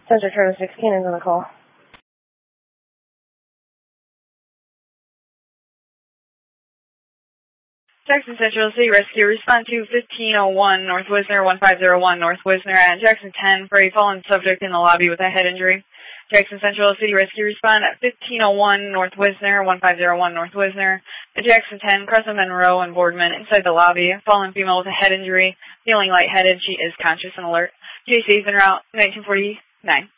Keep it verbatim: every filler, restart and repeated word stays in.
Center Travis sixteen is on the call. Jackson Central City Rescue, respond to fifteen oh one North Wisner, one five oh one North Wisner at Jackson ten for a fallen subject in the lobby with a head injury. Jackson Central City Rescue, respond at fifteen oh one North Wisner, one five oh one North Wisner at Jackson ten, Crescent Monroe and Boardman inside the lobby. Fallen female with a head injury, feeling lightheaded. She is conscious and alert. J C is en route, nineteen forty-nine.